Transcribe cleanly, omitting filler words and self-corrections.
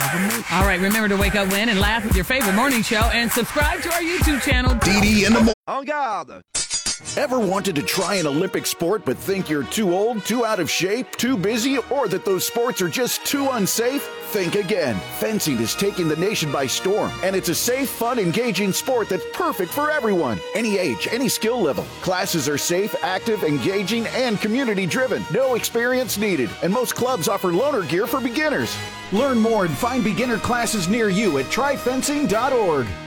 All right, remember to wake up, win, and laugh with your favorite morning show, and subscribe to our YouTube channel. DD in the morning. En garde! Ever wanted to try an Olympic sport but think you're too old, too out of shape, too busy, or that those sports are just too unsafe? Think again. Fencing is taking the nation by storm, and it's a safe, fun, engaging sport that's perfect for everyone. Any age, any skill level. Classes are safe, active, engaging, and community-driven. No experience needed, and most clubs offer loaner gear for beginners. Learn more and find beginner classes near you at tryfencing.org.